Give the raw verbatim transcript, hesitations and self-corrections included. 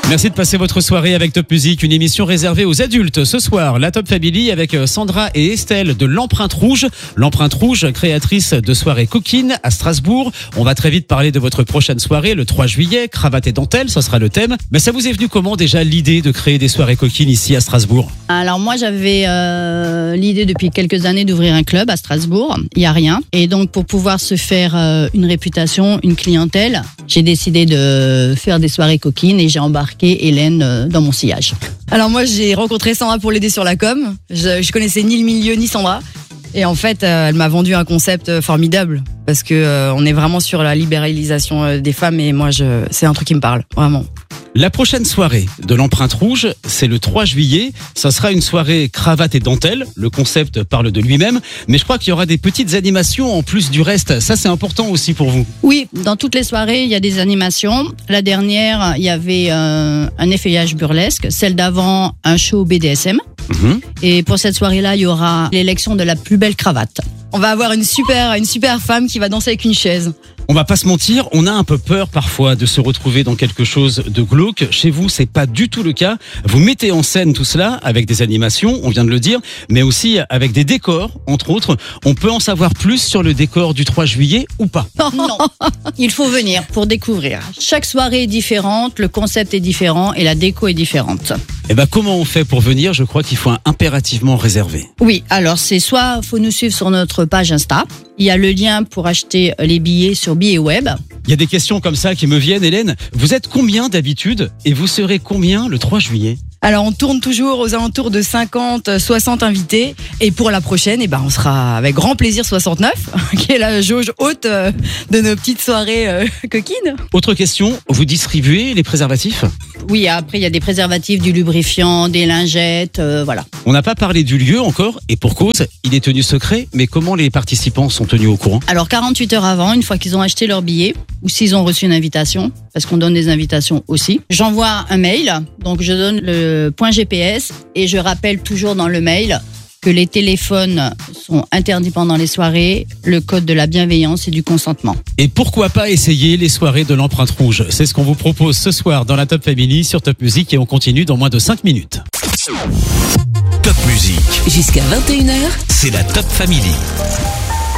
Merci de passer votre soirée avec Top Music, une émission réservée aux adultes. Ce soir, la Top Family avec Sandra et Estelle de l'Empreinte Rouge. L'Empreinte Rouge, créatrice de soirées coquines à Strasbourg. On va très vite parler de votre prochaine soirée, le trois juillet. Cravate et dentelle, ça sera le thème. Mais ça vous est venu comment déjà l'idée de créer des soirées coquines ici à Strasbourg? Alors moi, j'avais euh, l'idée depuis quelques années d'ouvrir un club à Strasbourg. Il n'y a rien. Et donc pour pouvoir se faire euh, une réputation, une clientèle, j'ai décidé de faire des soirées coquines et j'ai embarqué Hélène dans mon sillage. Alors moi j'ai rencontré Sandra pour l'aider sur la com. Je, je connaissais ni le milieu ni Sandra. Et en fait euh, elle m'a vendu un concept formidable. Parce que euh, on est vraiment sur la libéralisation des femmes et moi je, c'est un truc qui me parle, vraiment. La prochaine soirée de l'Empreinte Rouge, c'est le trois juillet. Ça sera une soirée cravate et dentelle. Le concept parle de lui-même. Mais je crois qu'il y aura des petites animations en plus du reste. Ça, c'est important aussi pour vous. Oui, dans toutes les soirées, il y a des animations. La dernière, il y avait euh, un effeuillage burlesque. Celle d'avant, un show B D S M. Mmh. Et pour cette soirée-là, il y aura l'élection de la plus belle cravate. On va avoir une super, une super femme qui va danser avec une chaise. On va pas se mentir, on a un peu peur parfois de se retrouver dans quelque chose de glauque. Chez vous, c'est pas du tout le cas. Vous mettez en scène tout cela avec des animations, on vient de le dire, mais aussi avec des décors, entre autres. On peut en savoir plus sur le décor du trois juillet ou pas? Non, il faut venir pour découvrir. Chaque soirée est différente, le concept est différent et la déco est différente. Eh ben, comment on fait pour venir? Je crois qu'il faut impérativement réserver. Oui, alors c'est soit faut nous suivre sur notre page Insta. Il y a le lien pour acheter les billets sur Billets Web. Il y a des questions comme ça qui me viennent, Hélène. Vous êtes combien d'habitude et vous serez combien le trois juillet? Alors on tourne toujours aux alentours de cinquante, soixante invités. Et pour la prochaine, eh ben, on sera avec grand plaisir soixante-neuf, qui est la jauge haute de nos petites soirées euh, coquines. Autre question, vous distribuez les préservatifs? Oui, après il y a des préservatifs, du lubrifiant, des lingettes, euh, voilà. On n'a pas parlé du lieu encore, et pour cause, il est tenu secret, mais comment les participants sont tenus au courant? Alors quarante-huit heures avant, une fois qu'ils ont acheté leur billet, ou s'ils ont reçu une invitation, parce qu'on donne des invitations aussi, j'envoie un mail, donc je donne le point G P S, et je rappelle toujours dans le mail que les téléphones sont interdits pendant les soirées, le code de la bienveillance et du consentement. Et pourquoi pas essayer les soirées de l'Empreinte Rouge? C'est ce qu'on vous propose ce soir dans la Top Family sur Top Music et on continue dans moins de cinq minutes. Top Music. Jusqu'à vingt et une heures, c'est la Top Family.